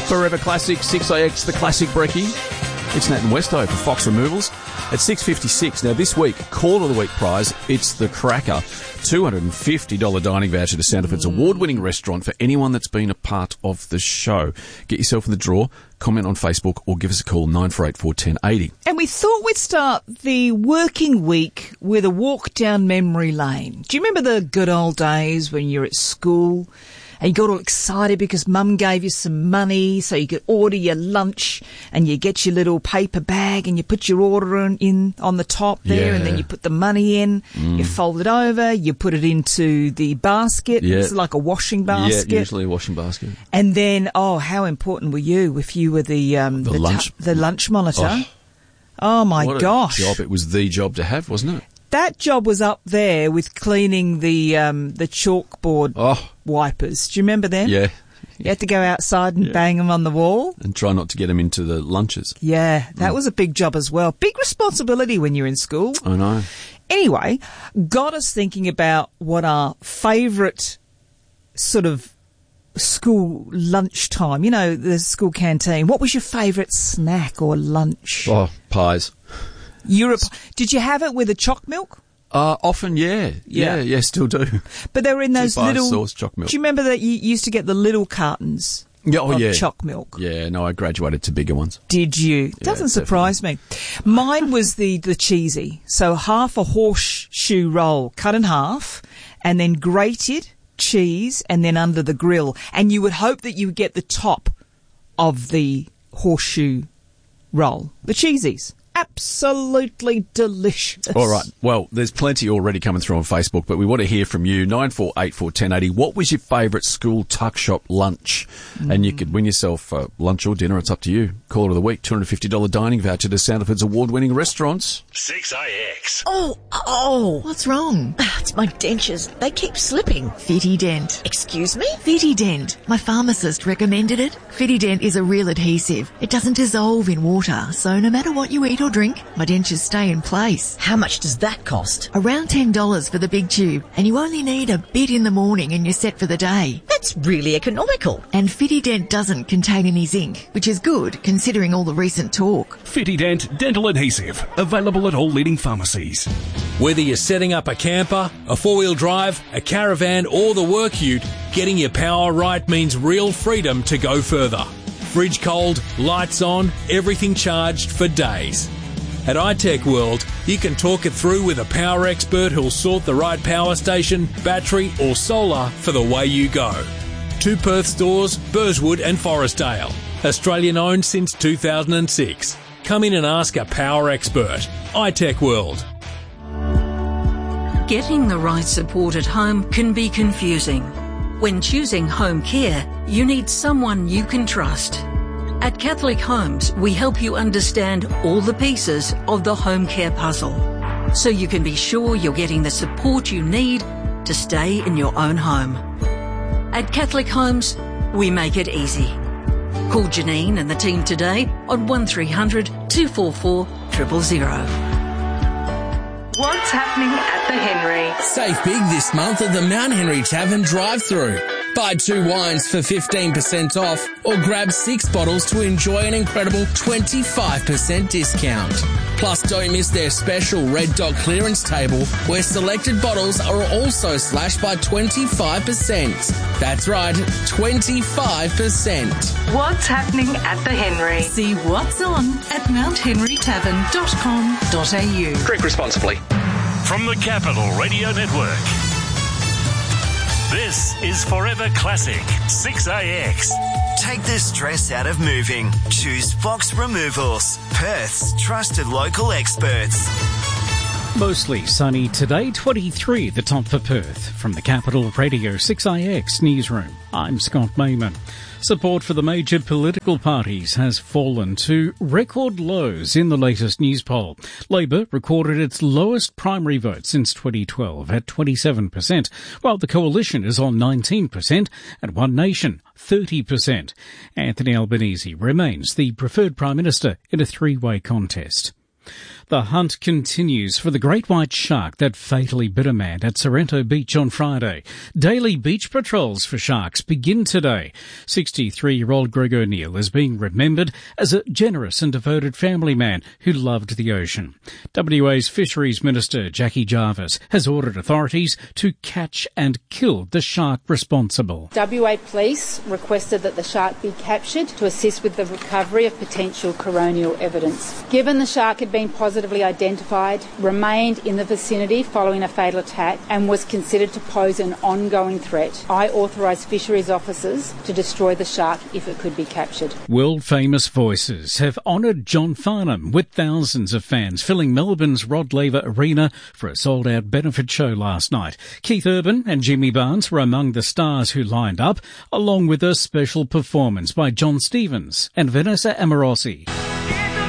Forever Classic, 6AX, the classic brekkie. It's Nat and Westo for Fox Removals at 6.56. Now, this week, Call of the Week prize, it's the Cracker. $250 dining voucher to Sandifer's award-winning restaurant for anyone that's been a part of the show. Get yourself in the draw, comment on Facebook, or give us a call, 9484 1080. And we thought we'd start the working week with a walk down memory lane. Do you remember the good old days when you're at school and you got all excited because Mum gave you some money so you could order your lunch, and you get your little paper bag and you put your order in on the top there, and then you put the money in, you fold it over, you put it into the basket. It's like a washing basket. Yeah, usually a washing basket. And then, how important were you if you were the lunch monitor? Oh my gosh. Job. It was the job to have, wasn't it? That job was up there with cleaning the chalkboard wipers. Do you remember them? Yeah. You had to go outside and bang them on the wall. And try not to get them into the lunches. Yeah, that was a big job as well. Big responsibility when you're in school. I know. Anyway, got us thinking about what our favourite sort of school lunchtime, the school canteen. What was your favourite snack or lunch? Oh, pies. Did you have it with a choc milk? Often, yeah, still do. But they were in those little sauce choc milk. Do you remember that you used to get the little cartons of choc milk? Yeah, no, I graduated to bigger ones. Did you? Doesn't surprise me. Mine was the cheesy. So half a horseshoe roll cut in half and then grated cheese and then under the grill. And you would hope that you would get the top of the horseshoe roll, the cheesies. Absolutely delicious. All right. Well, there's plenty already coming through on Facebook, but we want to hear from you. 9484 1080. What was your favourite school tuck shop lunch? And you could win yourself lunch or dinner. It's up to you. Caller of the week, $250 dining voucher to Sandifer's award-winning restaurants. 6AX. Oh, what's wrong? It's my dentures. They keep slipping. Fitty-Dent. Excuse me? Fitty-Dent. My pharmacist recommended it. Fitty-Dent is a real adhesive. It doesn't dissolve in water, so no matter what you eat or drink, my dentures stay in place. How much does that cost? Around $10 for the big tube, and you only need a bit in the morning and you're set for the day. That's really economical. And Fitty-Dent doesn't contain any zinc, which is good considering all the recent talk. Fitty-Dent Dental Adhesive, available at all leading pharmacies. Whether you're setting up a camper, a four-wheel drive, a caravan or the work ute, getting your power right means real freedom to go further. Fridge cold, lights on, everything charged for days. At iTech World, you can talk it through with a power expert who'll sort the right power station, battery or solar for the way you go. 2 Perth stores, Burswood and Forestdale. Australian owned since 2006. Come in and ask a power expert. iTech World. Getting the right support at home can be confusing. When choosing home care, you need someone you can trust. At Catholic Homes, we help you understand all the pieces of the home care puzzle, so you can be sure you're getting the support you need to stay in your own home. At Catholic Homes, we make it easy. Call Janine and the team today on 1300 244 000. What's happening at the Henry? Save big this month at the Mount Henry Tavern drive-thru. Buy 2 wines for 15% off or grab 6 bottles to enjoy an incredible 25% discount. Plus, don't miss their special Red Dot clearance table where selected bottles are also slashed by 25%. That's right, 25%. What's happening at the Henry? See what's on at mounthenrytavern.com.au. Drink responsibly. From the Capital Radio Network, this is Forever Classic 6AX. Take the stress out of moving. Choose Fox Removals, Perth's trusted local experts. Mostly sunny today, 23 at the top for Perth. From the Capital Radio 6IX Newsroom, I'm Scott Mayman. Support for the major political parties has fallen to record lows in the latest news poll. Labor recorded its lowest primary vote since 2012 at 27%, while the Coalition is on 19% and One Nation 30%. Anthony Albanese remains the preferred Prime Minister in a 3-way contest. The hunt continues for the great white shark that fatally bit a man at Sorrento Beach on Friday. Daily beach patrols for sharks begin today. 63-year-old Greg O'Neill is being remembered as a generous and devoted family man who loved the ocean. WA's Fisheries Minister Jackie Jarvis has ordered authorities to catch and kill the shark responsible. WA Police requested that the shark be captured to assist with the recovery of potential coronial evidence. Given the shark had been positively identified, remained in the vicinity following a fatal attack and was considered to pose an ongoing threat, I authorised fisheries officers to destroy the shark if it could be captured. World-famous voices have honoured John Farnham with thousands of fans filling Melbourne's Rod Laver Arena for a sold-out benefit show last night. Keith Urban and Jimmy Barnes were among the stars who lined up, along with a special performance by John Stevens and Vanessa Amorosi.